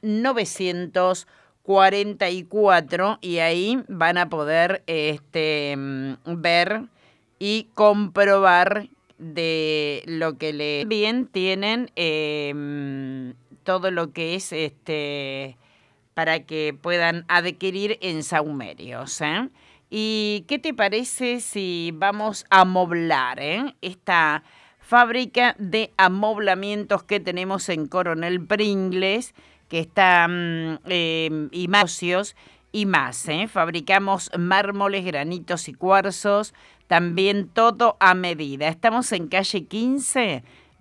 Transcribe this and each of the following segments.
944 y ahí van a poder ver y comprobar de lo que le bien tienen todo lo que es para que puedan adquirir en saumerios, ¿eh? ¿Y qué te parece si vamos a amoblar, esta fábrica de amoblamientos que tenemos en Coronel Pringles, que está y más socios y más, ¿eh? Fabricamos mármoles, granitos y cuarzos, también todo a medida. Estamos en calle 15,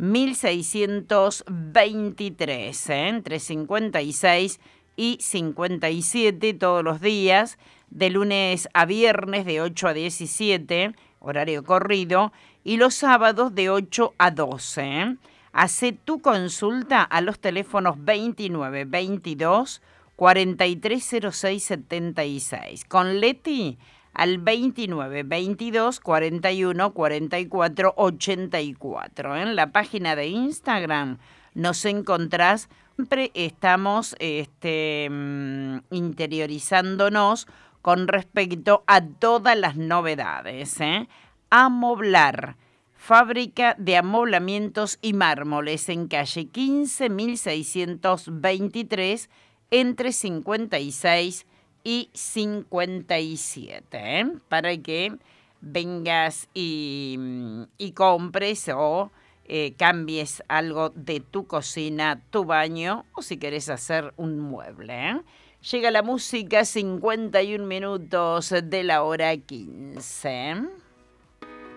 1623, entre 56 y 57 todos los días, de lunes a viernes de 8 a 17, horario corrido, y los sábados de 8 a 12. Hacé tu consulta a los teléfonos 29 22 4306 76. Con Leti al 29 22 41 44 84. En la página de Instagram nos encontrás. Siempre estamos interiorizándonos con respecto a todas las novedades. Amoblar, fábrica de amoblamientos y mármoles en calle 15, 1623, entre 56 y 57, para que vengas y compres o cambies algo de tu cocina, tu baño, o si querés hacer un mueble. Llega la música, 51 minutos de la hora 15.